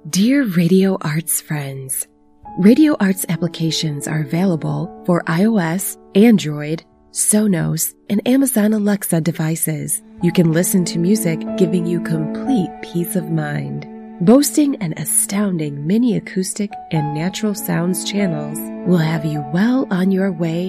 Dear Radio Arts friends, Radio Arts applications are available for iOS, Android, Sonos, and Amazon Alexa devices. You can listen to music giving you complete peace of mind. Boasting an astounding mini acoustic and natural sounds channels will have you well on your way